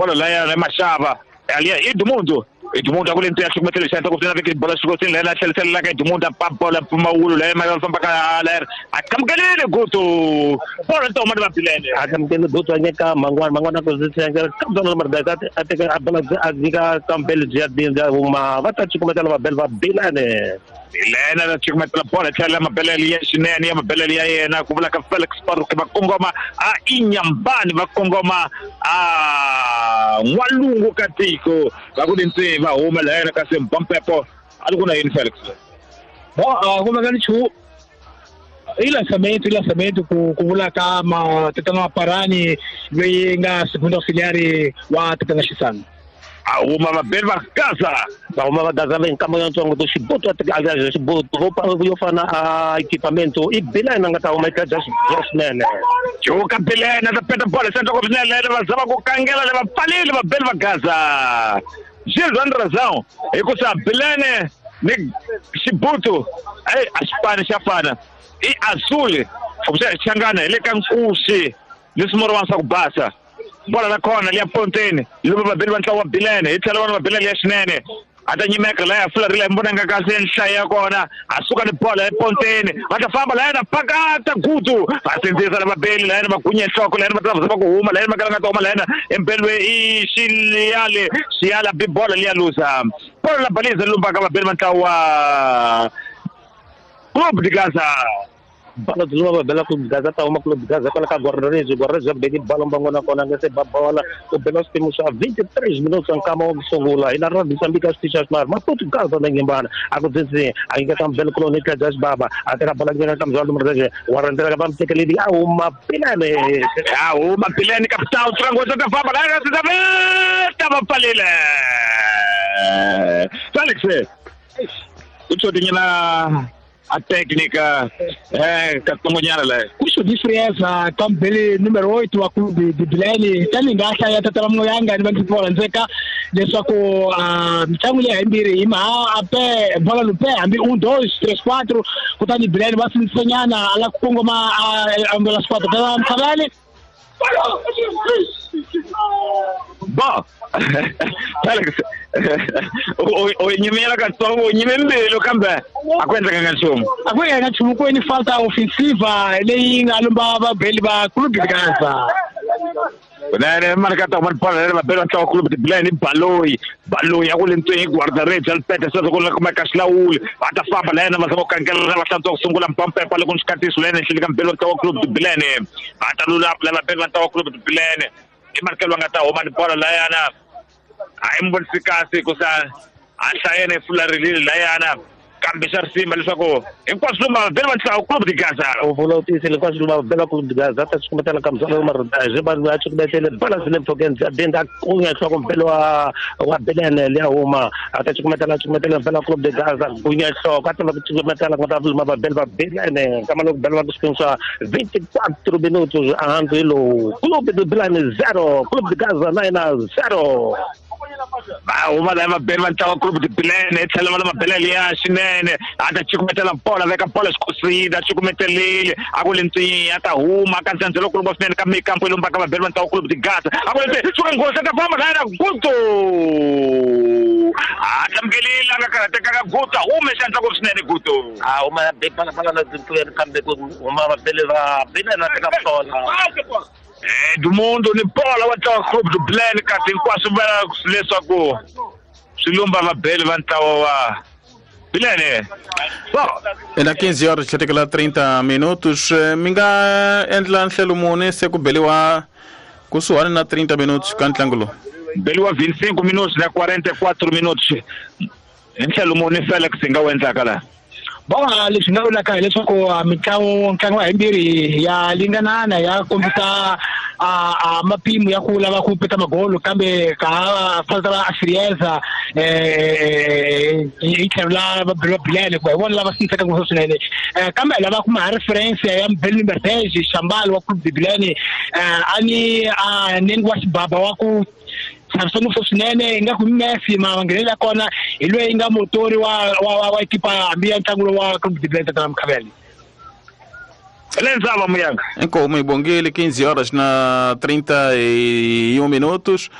bola lá é Machava. Ali é Edmundo. Edmundo agora entra a submeter certo com a que bola chegou sem lá lá que Edmundo a bola para Mauro lá mas vamos para lá a camgalele Guto bola toma da Bilene a camgalele Guto anya ka mangwan na posição que campo número 10 até a bola diga campelo dia uma vata chukumeta uma belva Bilene Bilene na chukumeta la bola tela uma bela ali shinene uma bela ali na kubula ka Felix Paru que bakongoma a inyambani bakongoma a Walungu Katiko bakudinse va uma lá na casa Pampepo alguma aí Felix bom como é que lançamento com o Lakama tentando parani veio na segunda auxiliar wa tentando chisano uma belva casa uma das além caminhão tongo do Chibuto até Chibuto roupa eu fana equipamento e Bilene ngata uma que just man Joka Bilene da peta bola senta com Bilene leva zaba com Kangela leva palele leva belva casa Gil razão e com essa Bilene ne Chibuto ai a Espanha chafana e azul você changana ele kankushi lismoro wansa kubasa bola na kona ali a Pontene luba belwa ntawa Bilene ithala wana Bilene yashinene atanyimeka la Fleur ile mbona ngakaze nshaya kona asuka ni bola ePontene batafamba la yana pakata Gutu basenzisa la mabeli la yana magunye hloko la yana batava kuhuma la yana makala ngatoma la yana empelwe ishiliyale siyala bibola liyaluza bola la baliza lumba kama belwa ntawa Club de Gaza bala dulu bela Club de Gaza tá uma Club de Gaza pela Guarrejo bem balão bangona com nesse bola o Belos temos a 23 minutos em cama de Songula e na rádio Moçambique as fichas mar mas tudo caso ninguém bana acontece ainda tem belo clônica das baba até a bola que nós estamos olhando mas o arrendar vamos ter que ligar uma Bilene capital trango da fama lá estava palila Felix o senhor tinha na a técnica Katongonyana lá. Custo de frieza, Campbell número 8 a clube de Bilene, também gasta aí até a moyanga de banco bola nzeka, de só com a mulher embiri ima a pé bola no pé, ambi 1 2 3 4, com tani Bilene vai se ensinar na ala Congo ma a ambelas 4 tá sabale. Bom, Felix, o nyimela katsongo nyimembelo kambe akwenza kangachumu kangachumu ko ni falta ofensiva leyi ngalomba babeli ba Club de Gaza Nene marcata un po' la bella ciao Club di Bilene Baloi a quello in guarda reggia al pete stato con come Caslaul vada fa Bilene ma sono Kangela la tanto songola un pompe poi con scatti sullene ci ligam bello ciao Club di Bilene vada lula la bella ciao Club di Bilene e marca lo ngata o man bola la yana ai mbonsikasi cosa asayene fulari la yana Cambisar Simba leswaku hinkwaswo mavhele ntlawa Club de Gaza o volotisi hinkwaswo mavhele Club de Gaza ta sikumetela kamzalo marodage vanhu va sikumetele bala sile mfokeni denda kunya hloko mpelo wa Bilene liya huma ata sikumetela vhele Club de Gaza kunya hloko ata va sikumetela ngata mavhele va Bilene kama loko bela va kusikumisa 24 minutos ahandilo Club de Bilene 0 Club de Gaza 0 uma leva bem o Club de Bilene tlhela va lava bela liya swinene a ta cukumetela bola veka bola escosida cukumetela lele a ku le ntswini a ta huma ka ntshandzelo ku lomba swinene ka mikampo lomu ka vabeli va Club de Gaza a ku le ntswini suka nghozi ta famba la Guto a hlamkelile a nga karateka ka Guto hume xandla ku swinene Guto uma bala na tintwini kambe ku huma vabeli va Bilene teka bola Edmundo ni bola wa Club de Bilene kasi hinkwaswo va leswaku swilumba vabeli va ntlawa wa Bilene. Na 15 horas já tem 30 minutos minga endla nhlelo mune se ku beliwa kusuhani na 30 minutos ka ntlangulo beliwa 25 minutos na 44 minutos nhlelo mune Felix nga wendlaka la bom leswi nga vulaka hileswaku mitlangu himbirhi ya linganana ya kombisa a mapimo ya ku lava ku peta magolo kambe ka falta a frieza i tlhelo la Bilene ku hi vona lava sinthaka ngopfu swinene kambe lava kuma reference ya Mbeli Mertege Shambali wa Club de Bilene ani neni wa xibaba wa ku Samsung swinene inga ku Messi mavangelela kona hi loyi inga motori wa ekipa hambi ya ntlangu wa Club de Bilene ta Mkhabeli Lenzava Muyanga Enkomo ibongile 15 horas na 31 minutos